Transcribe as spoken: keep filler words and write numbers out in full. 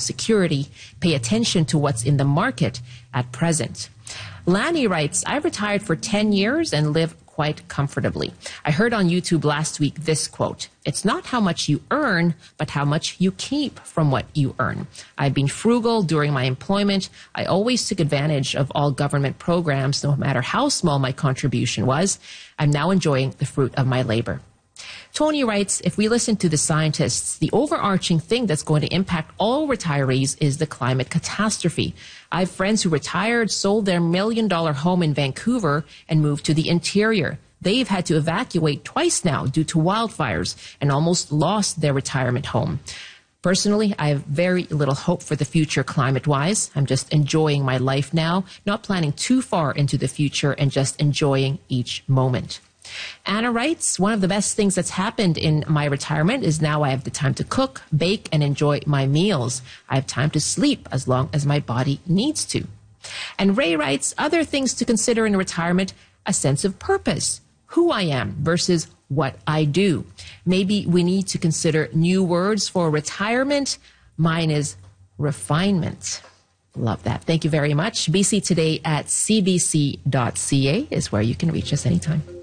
security. Pay attention to what's in the market at present. Lanny writes, I retired for ten years and live quite comfortably. I heard on YouTube last week this quote, it's not how much you earn, but how much you keep from what you earn. I've been frugal during my employment. I always took advantage of all government programs, no matter how small my contribution was. I'm now enjoying the fruit of my labor. Tony writes, if we listen to the scientists, the overarching thing that's going to impact all retirees is the climate catastrophe. I have friends who retired, sold their million dollar home in Vancouver, and moved to the interior. They've had to evacuate twice now due to wildfires and almost lost their retirement home. Personally, I have very little hope for the future climate-wise. I'm just enjoying my life now, not planning too far into the future and just enjoying each moment. Anna writes, one of the best things that's happened in my retirement is now I have the time to cook, bake, and enjoy my meals. I have time to sleep as long as my body needs to. And Ray writes, other things to consider in retirement, a sense of purpose, who I am versus what I do. Maybe we need to consider new words for retirement. Mine is refinement. Love that. Thank you very much. B C Today at c b c dot c a is where you can reach us anytime.